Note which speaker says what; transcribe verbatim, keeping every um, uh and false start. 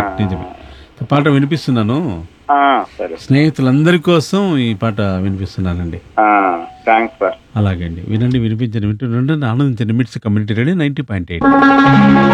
Speaker 1: నిజమే. పాట వినిపిస్తున్నాను.
Speaker 2: ఆ, సరే.
Speaker 1: స్నేహితులందరి కోసం ఈ పాట వినిపిస్తున్నానండి.
Speaker 2: Thanks sir.
Speaker 1: అలాగే అండి. వినండి, వినిపించండి, వింటుండండి, ఆనందించండి. మిట్స్ community radio ninety point eight.